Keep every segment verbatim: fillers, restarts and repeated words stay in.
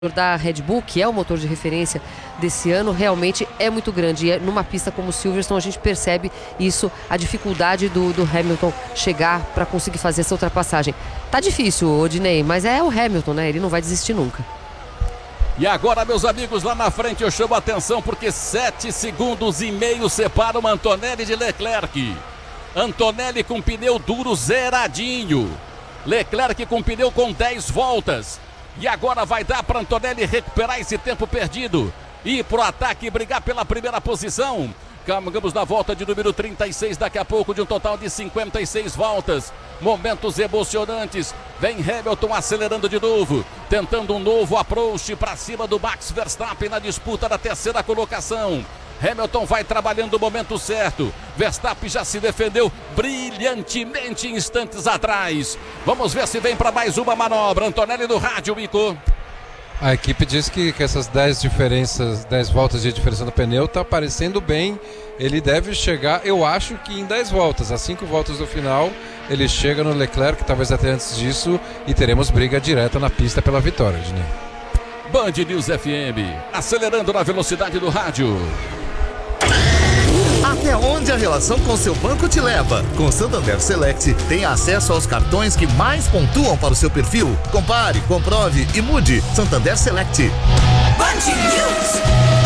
da Red Bull, que é o motor de referência desse ano, realmente é muito grande. E numa pista como Silverstone a gente percebe isso, a dificuldade do, do Hamilton chegar para conseguir fazer essa ultrapassagem. Tá difícil, Odinei, mas é o Hamilton, né? Ele não vai desistir nunca. E agora, meus amigos, lá na frente eu chamo a atenção porque sete segundos e meio separam Antonelli de Leclerc. Antonelli com pneu duro zeradinho. Leclerc com pneu com dez voltas. E agora vai dar para Antonelli recuperar esse tempo perdido. Ir pro ataque e brigar pela primeira posição. Caminhamos na volta de número trinta e seis, daqui a pouco de um total de cinquenta e seis voltas. Momentos emocionantes. Vem Hamilton acelerando de novo, tentando um novo approach para cima do Max Verstappen na disputa da terceira colocação. Hamilton vai trabalhando o momento certo. Verstappen já se defendeu brilhantemente instantes atrás. Vamos ver se vem para mais uma manobra. Antonelli no rádio, Mico. A equipe diz que, que essas dez diferenças, dez voltas de diferença no pneu está aparecendo bem. Ele deve chegar, eu acho que em dez voltas, às cinco voltas do final, ele chega no Leclerc, talvez até antes disso, e teremos briga direta na pista pela vitória, Ednei. Band News F M, acelerando na velocidade do rádio. Até onde a relação com seu banco te leva? Com Santander Select, tem acesso aos cartões que mais pontuam para o seu perfil. Compare, comprove e mude. Santander Select. Band News.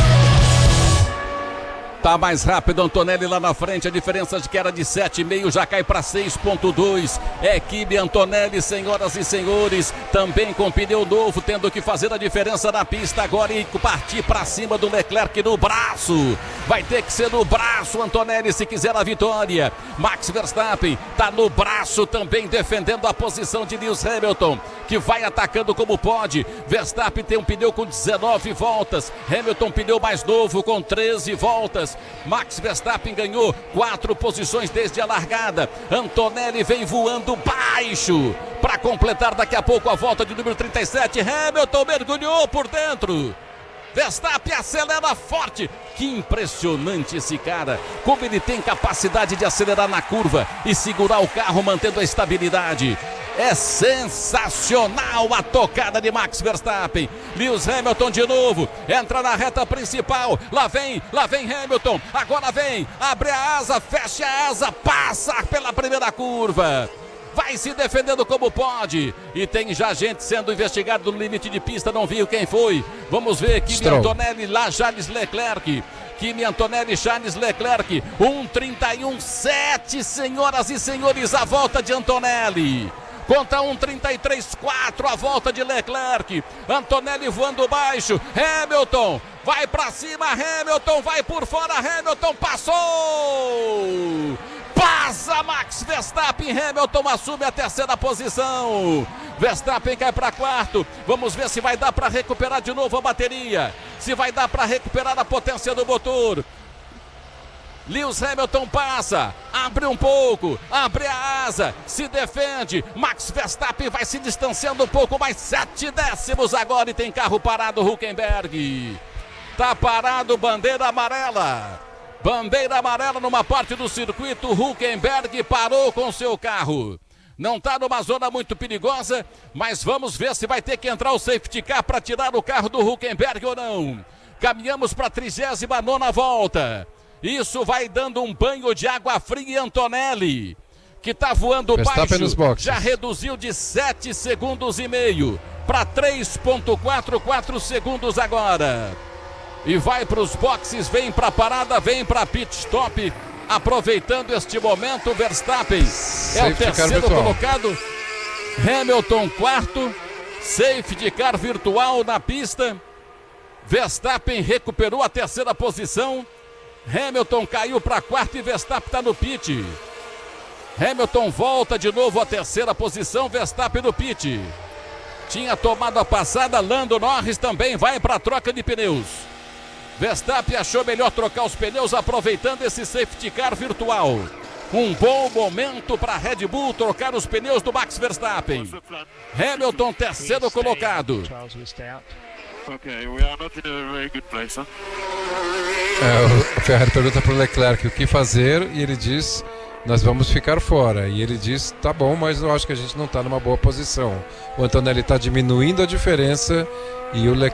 Tá mais rápido Antonelli lá na frente, a diferença de que era de sete vírgula cinco já cai para seis ponto dois. Equipe Antonelli, senhoras e senhores, também com pneu novo, tendo que fazer a diferença na pista agora e partir para cima do Leclerc no braço. Vai ter que ser no braço Antonelli se quiser a vitória. Max Verstappen tá no braço também defendendo a posição de Lewis Hamilton, que vai atacando como pode. Verstappen tem um pneu com dezenove voltas, Hamilton pneu mais novo com treze voltas. Max Verstappen ganhou quatro posições desde a largada. Antonelli vem voando baixo para completar daqui a pouco a volta de número trinta e sete. Hamilton mergulhou por dentro. Verstappen acelera forte. Que impressionante esse cara. Como ele tem capacidade de acelerar na curva e segurar o carro mantendo a estabilidade. É sensacional a tocada de Max Verstappen. Lewis Hamilton de novo, entra na reta principal, lá vem, lá vem Hamilton, agora vem, abre a asa, fecha a asa, passa pela primeira curva. Vai se defendendo como pode. E tem já gente sendo investigado no limite de pista, não viu quem foi. Vamos ver Kimi Antonelli, lá Charles Leclerc. Kimi Antonelli, Charles Leclerc, um trinta e um sete, senhoras e senhores, a volta de Antonelli. Conta um trinta e três quatro, a volta de Leclerc. Antonelli voando baixo. Hamilton vai pra cima. Hamilton vai por fora. Hamilton passou. Passa Max Verstappen. Hamilton assume a terceira posição. Verstappen cai para quarto. Vamos ver se vai dar para recuperar de novo a bateria. Se vai dar para recuperar a potência do motor. Lewis Hamilton passa, abre um pouco, abre a asa, se defende. Max Verstappen vai se distanciando um pouco, mais sete décimos agora e tem carro parado. Hülkenberg tá parado, bandeira amarela. Bandeira amarela numa parte do circuito. Hülkenberg parou com seu carro. Não está numa zona muito perigosa, mas vamos ver se vai ter que entrar o safety car para tirar o carro do Hülkenberg ou não. Caminhamos para a trigésima nona volta. Isso vai dando um banho de água fria em Antonelli, que está voando Verstappen baixo, já reduziu de sete segundos e meio para três ponto quatro quatro segundos agora. E vai para os boxes, vem para a parada, vem para pit stop, aproveitando este momento. Verstappen é o terceiro colocado, Hamilton quarto, safety car virtual na pista. Verstappen recuperou a terceira posição. Hamilton caiu para quarto e Verstappen está no pit. Hamilton volta de novo à terceira posição, Verstappen no pit. Tinha tomado a passada, Lando Norris também vai para a troca de pneus. Verstappen achou melhor trocar os pneus aproveitando esse safety car virtual. Um bom momento para a Red Bull trocar os pneus do Max Verstappen. Hamilton terceiro colocado. Okay, we are not in a very good place, huh? É, o Ferrari pergunta para o Leclerc o que fazer e ele diz nós vamos ficar fora. E ele diz, tá bom, mas eu acho que a gente não está numa boa posição. O Antonelli está diminuindo a diferença e o Leclerc